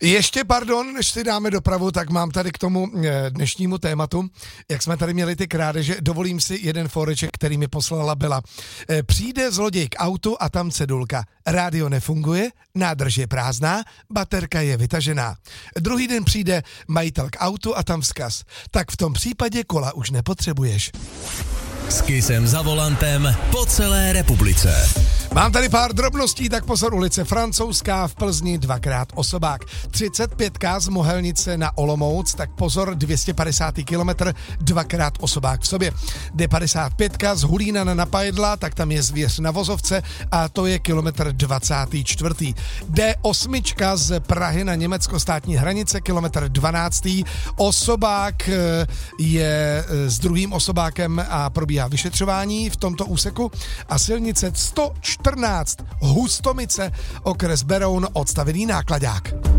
Ještě pardon, než si dáme dopravu, tak mám tady k tomu dnešnímu tématu, jak jsme tady měli ty krádeže, dovolím si jeden foreček, který mi poslala Bela. Přijde zloděj k autu a tam cedulka. Rádio nefunguje, nádrž je prázdná, baterka je vytažená. Druhý den přijde majitel k autu a tam vzkaz. Tak v tom případě kola už nepotřebuješ. S Kissem za volantem po celé republice. Mám tady pár drobností, tak pozor, ulice Francouzská v Plzni, 2x osobák. 35 z Mohelnice na Olomouc, tak pozor, 250 kilometr, 2x osobák v sobě. D55 z Hulína na Napajedla, tak tam je zvěř na vozovce a to je kilometr 24. D8 z Prahy na německo-státní hranice, kilometr 12. Osobák je s druhým osobákem a probíhá vyšetřování v tomto úseku a silnice 114 Hustomice, okres Beroun, odstavený nákladák.